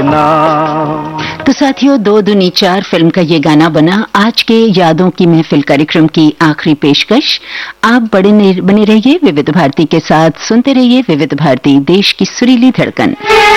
तो साथियों, 2 दूनी 4 फिल्म का ये गाना बना आज के यादों की महफिल कार्यक्रम की आखिरी पेशकश। आप बने रहिए विविध भारती के साथ, सुनते रहिए विविध भारती, देश की सुरीली धड़कन।